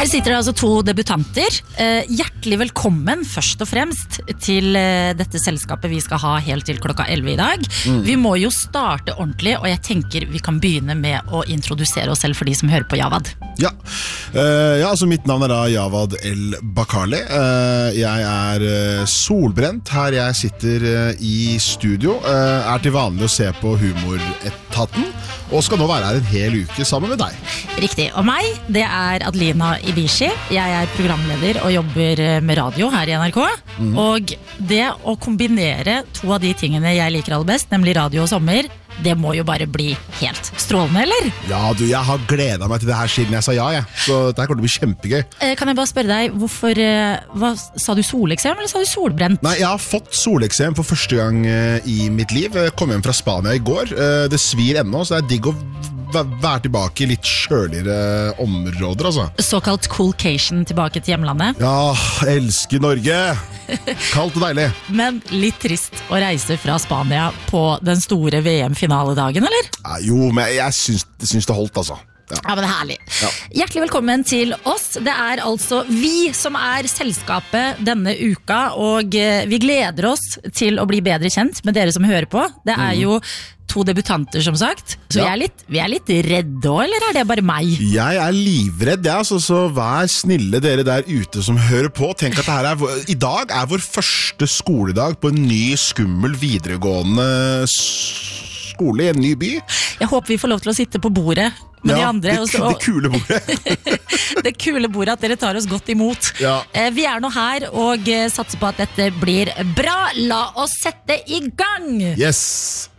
Her sitter det altså to debutanter. Hjertelig velkommen først og fremst til dette selskapet vi skal ha helt til klokka 11 i dag. Vi må jo starte ordentlig, og jeg tenker vi kan begynne med å introdusere oss selv for de som hører på Javad. Ja, altså mitt navn da Javad El Bakali. Jeg solbrent her jeg sitter i studio. Til vanlig å se på Humoretaten, og skal nå være her en hel uke sammen med deg. Riktig, og meg, det Adelina Ibishi. Jeg programleder og jobber med radio her i NRK. Og det å kombinere to av de tingene jeg liker aller best, nemlig radio og sommer, det må jo bare bli helt strålende, eller? Ja, jeg har gledet meg til det her siden jeg sa ja, så dette kommer til å bli kjempegøy. Kan jeg bare spørre deg, sa du soleksem eller sa du solbrent? Nei, jeg har fått soleksem for første gang i mitt liv. Jeg kom hjem fra Spania i går. Det svir ennå, så det digg å være tilbake i litt kjøligere områder, altså. Såkalt coolcation tilbake til hjemlandet? Ja, elsker Norge! Kaldt og deilig. Men litt trist å reise fra Spania på den store VM-finaledagen, eller? Ja, jo, men jeg syns det holdt, altså. Ja, men herlig. Ja. Hjertelig velkommen til oss. Det altså vi som selskapet denne uka, og vi gleder oss til å bli bedre kjent med dere som hører på. Det jo to debutanter, som sagt. Så vi litt redde også, eller det bare meg? Jeg livredd, ja, så vær snille dere der ute som hører på. Tenk at i dag vår første skoledag på en ny, skummel, videregående skole i en ny by. Jeg håper vi får lov til å sitte på bordet med de andre. Det kule bordet. Det kule bordet, at dere tar oss godt imot. Ja. Vi nå her og satser på at dette blir bra. La oss sette i gang! Yes!